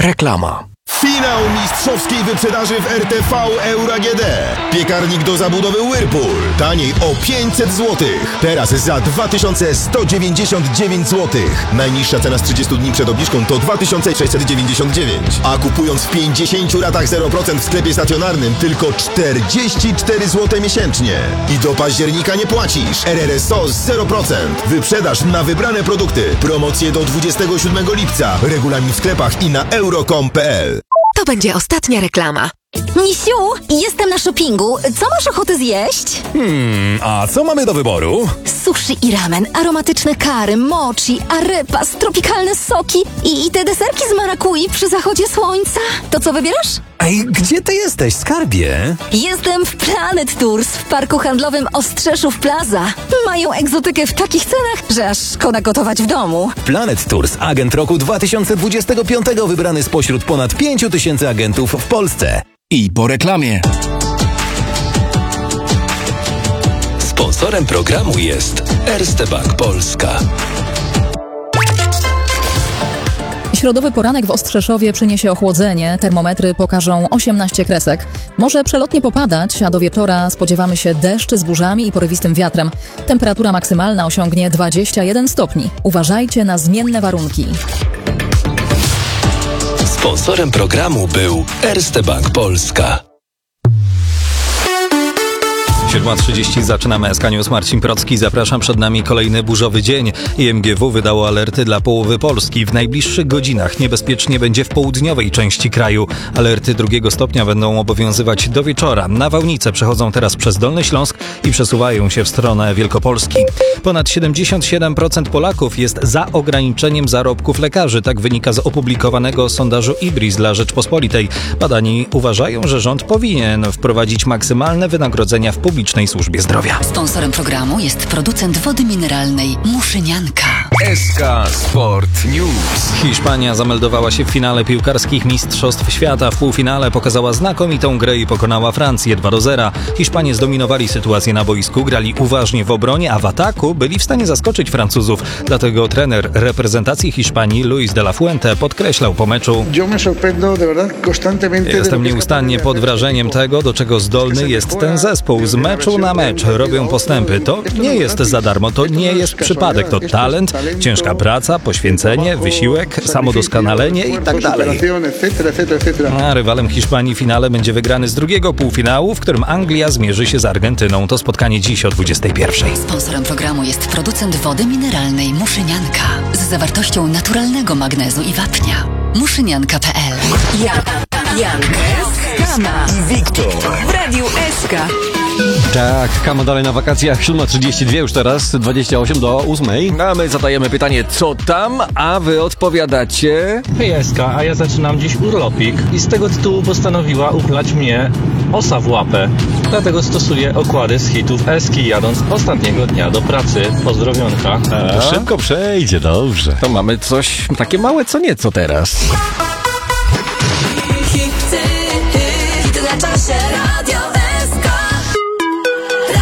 Reklama. Finał mistrzowskiej wyprzedaży w RTV Euro AGD. Piekarnik do zabudowy Whirlpool. Taniej o 500 zł. Teraz za 2199 zł. Najniższa cena z 30 dni przed obniżką to 2699. A kupując w 50 ratach 0% w sklepie stacjonarnym tylko 44 zł miesięcznie. I do października nie płacisz. RRSO z 0%. Wyprzedaż na wybrane produkty. Promocje do 27 lipca. Regulamin w sklepach i na euro.com.pl. To będzie ostatnia reklama. Misiu, jestem na shoppingu. Co masz ochotę zjeść? A co mamy do wyboru? Sushi i ramen, aromatyczne kary, mochi, arepas, tropikalne soki i te deserki z marakui przy zachodzie słońca. To co wybierasz? Ej, gdzie ty jesteś, skarbie? Jestem w Planet Tours w parku handlowym Ostrzeszów Plaza. Mają egzotykę w takich cenach, że aż szkoda gotować w domu. Planet Tours, agent roku 2025 wybrany spośród ponad 5000 agentów w Polsce. I po reklamie. Sponsorem programu jest Erste Bank Polska. Środowy poranek w Ostrzeszowie przyniesie ochłodzenie. Termometry pokażą 18 kresek. Może przelotnie popadać, a do wieczora spodziewamy się deszczy z burzami i porywistym wiatrem. Temperatura maksymalna osiągnie 21 stopni. Uważajcie na zmienne warunki. Sponsorem programu był Erste Bank Polska. 7:30 zaczynamy SK News. Marcin Procki. Zapraszam, przed nami kolejny burzowy dzień. IMGW wydało alerty dla połowy Polski. W najbliższych godzinach niebezpiecznie będzie w południowej części kraju. Alerty 2 stopnia będą obowiązywać do wieczora. Nawałnice przechodzą teraz przez Dolny Śląsk i przesuwają się w stronę Wielkopolski. Ponad 77% Polaków jest za ograniczeniem zarobków lekarzy. Tak wynika z opublikowanego sondażu IBRIS dla Rzeczpospolitej. Badani uważają, że rząd powinien wprowadzić maksymalne wynagrodzenia w publicznej służbie zdrowia. Sponsorem programu jest producent wody mineralnej Muszynianka. SK Sport News. Hiszpania zameldowała się w finale piłkarskich Mistrzostw Świata. W półfinale pokazała znakomitą grę i pokonała Francję 2-0. Hiszpanie zdominowali sytuację na boisku, grali uważnie w obronie, a w ataku byli w stanie zaskoczyć Francuzów. Dlatego trener reprezentacji Hiszpanii Luis de la Fuente podkreślał po meczu: Jestem nieustannie pod wrażeniem tego, do czego zdolny jest ten zespół. Z meczu na mecz robią postępy. To nie jest za darmo, to nie jest przypadek, to talent, ciężka praca, poświęcenie, wysiłek, samodoskonalenie i tak dalej. A rywalem Hiszpanii w finale będzie wygrany z drugiego półfinału, w którym Anglia zmierzy się z Argentyną. To spotkanie dziś o 21:00. Sponsorem programu jest producent wody mineralnej Muszynianka z zawartością naturalnego magnezu i wapnia. Muszynianka.pl. Jan, Kama i Wiktor w Radiu SK. Tak, Kama dalej na wakacjach. 7:32 już teraz, 28 do 8. A my zadajemy pytanie, co tam, a wy odpowiadacie... Hej Eska, a ja zaczynam dziś urlopik i z tego tytułu postanowiła uchlać mnie osa w łapę. Dlatego stosuję okłady z hitów Eski, jadąc ostatniego dnia do pracy. Pozdrowionka. To szybko przejdzie, dobrze. To mamy coś takie małe co nieco teraz.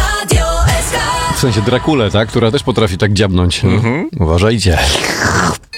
W sensie Drakule, tak? Która też potrafi tak dziabnąć. Uważajcie.